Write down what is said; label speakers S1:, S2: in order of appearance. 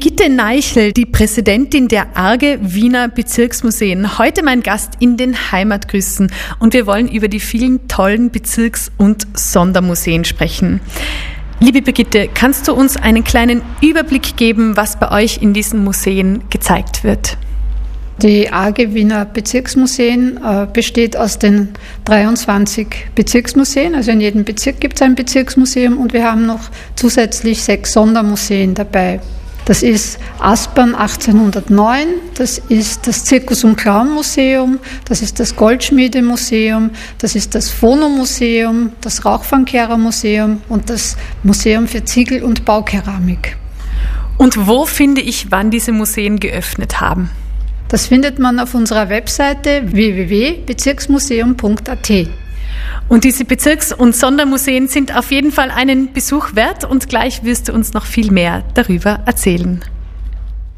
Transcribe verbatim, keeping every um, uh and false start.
S1: Brigitte Neichel, die Präsidentin der A R G E Wiener Bezirksmuseen, heute mein Gast in den Heimatgrüßen, und wir wollen über die vielen tollen Bezirks- und Sondermuseen sprechen. Liebe Brigitte, kannst du uns einen kleinen Überblick geben, was bei euch in diesen Museen gezeigt wird?
S2: Die A R G E Wiener Bezirksmuseen äh, besteht aus den dreiundzwanzig Bezirksmuseen, also in jedem Bezirk gibt es ein Bezirksmuseum, und wir haben noch zusätzlich sechs Sondermuseen dabei. Das ist Aspern achtzehnhundertneun, das ist das Zirkus- und Clown-Museum, das ist das Goldschmiedemuseum, das ist das Phono-Museum, das Rauchfangkehrer-Museum und das Museum für Ziegel- und Baukeramik.
S1: Und wo finde ich, wann diese Museen geöffnet haben?
S2: Das findet man auf unserer Webseite w w w punkt bezirksmuseum punkt a t.
S1: Und diese Bezirks- und Sondermuseen sind auf jeden Fall einen Besuch wert, und gleich wirst du uns noch viel mehr darüber erzählen.